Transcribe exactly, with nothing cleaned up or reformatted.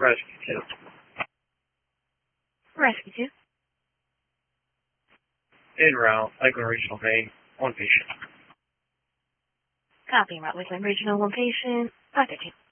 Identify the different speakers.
Speaker 1: Rescue two.
Speaker 2: Rescue two.
Speaker 1: En route, Lakeland Regional Main, one patient.
Speaker 2: Copy, route Lakeland Regional, one patient. five thirteen.